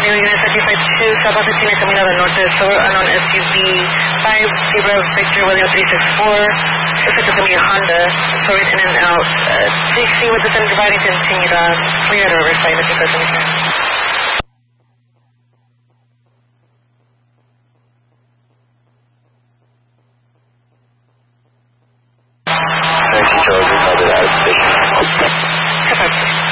Romeo Unit 352, South Pasadena, Camino del Norte, Silver Unknown SUV, 5 Zebra Victor William 364. Looks like it's going to be a Honda, so it's in and out. Please see what the sun dividing to continue on. Clear it over, site, if you guys understand. Thank you, Charlie. Copy that. Perfect.